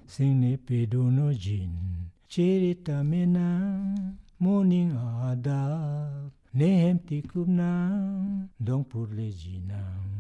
Sing pedono jin, cherita mena, morning adab, nehem tikubna, donc pour les jinam.